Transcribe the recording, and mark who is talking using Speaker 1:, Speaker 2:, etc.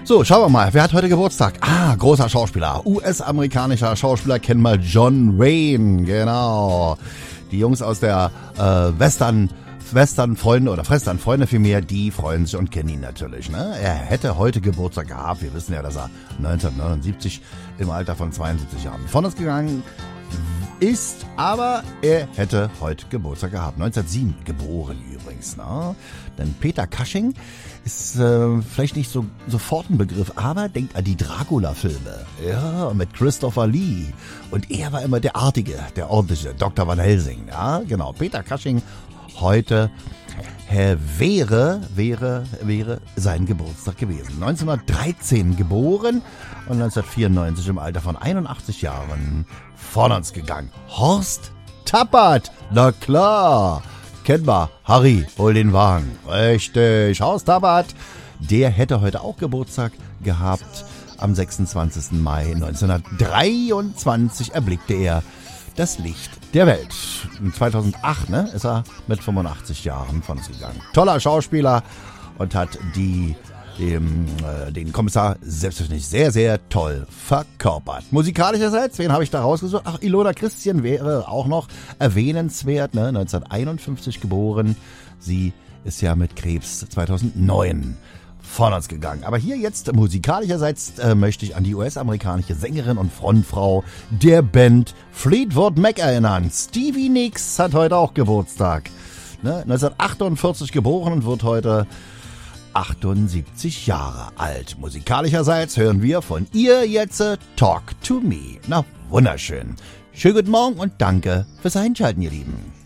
Speaker 1: So, schauen wir mal, wer hat heute Geburtstag? Großer Schauspieler, US-amerikanischer Schauspieler, kennen wir John Wayne, genau. Die Jungs aus der Western-Freunde oder Western-Freunde vielmehr, die freuen sich und kennen ihn natürlich. Ne? Er hätte heute Geburtstag gehabt, wir wissen ja, dass er 1979 im Alter von 72 Jahren von uns gegangen ist, aber er hätte heute Geburtstag gehabt. 1907 geboren übrigens. Ne? Denn Peter Cushing ist vielleicht nicht so sofort ein Begriff, aber denkt an die Dracula-Filme. Ja, mit Christopher Lee. Und er war immer der ordentliche Dr. Van Helsing. Ja, genau. Peter Cushing heute wäre sein Geburtstag gewesen. 1913 geboren und 1994 im Alter von 81 Jahren von uns gegangen. Horst Tappert, na klar, kennt man. Harry, hol den Wagen. Richtig, Horst Tappert, der hätte heute auch Geburtstag gehabt. Am 26. Mai 1923 erblickte er das Licht der Welt. 2008 ist er mit 85 Jahren von uns gegangen. Toller Schauspieler und hat den Kommissar selbstverständlich sehr, sehr toll verkörpert. Musikalischerseits, wen habe ich da rausgesucht? Ilona Christian wäre auch noch erwähnenswert. 1951 geboren. Sie ist ja mit Krebs 2009 von uns gegangen. Aber hier jetzt musikalischerseits möchte ich an die US-amerikanische Sängerin und Frontfrau der Band Fleetwood Mac erinnern. Stevie Nicks hat heute auch Geburtstag. 1948 geboren und wird heute 78 Jahre alt. Musikalischerseits hören wir von ihr jetzt Talk to Me. Na, wunderschön. Schönen guten Morgen und danke fürs Einschalten, ihr Lieben.